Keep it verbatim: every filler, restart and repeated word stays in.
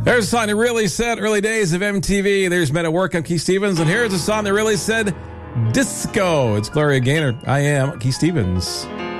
There's a song that really said early days of M T V. There's Men at Work. I'm Keith Stevens. And here's a song that really said disco. It's Gloria Gaynor. I am Keith Stevens.